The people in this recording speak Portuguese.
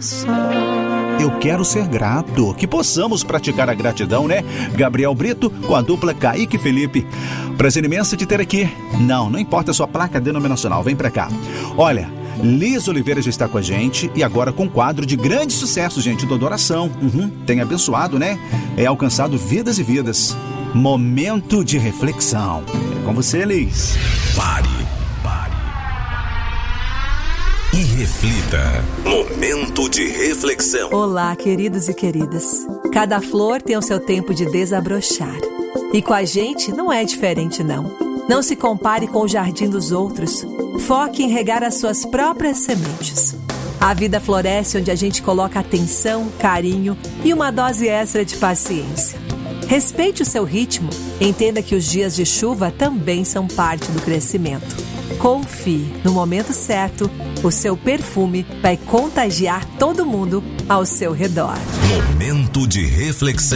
Eu quero ser grato. Que possamos praticar a gratidão, né? Gabriel Brito com a dupla Kaique Felipe. Prazer imenso te ter aqui. Não importa a sua placa denominacional, vem pra cá. Olha, Liz Oliveira já está com a gente e agora com um quadro de grande sucesso, gente, do Adoração. Tem abençoado, né? É alcançado vidas e vidas. Momento de reflexão. É com você, Liz. Pare. E reflita. Momento de reflexão. Olá, queridos e queridas. Cada flor tem o seu tempo de desabrochar. E com a gente não é diferente, não. Não se compare com o jardim dos outros. Foque em regar as suas próprias sementes. A vida floresce onde a gente coloca atenção, carinho e uma dose extra de paciência. Respeite o seu ritmo. Entenda que os dias de chuva também são parte do crescimento. Confie, no momento certo, o seu perfume vai contagiar todo mundo ao seu redor. Momento de reflexão.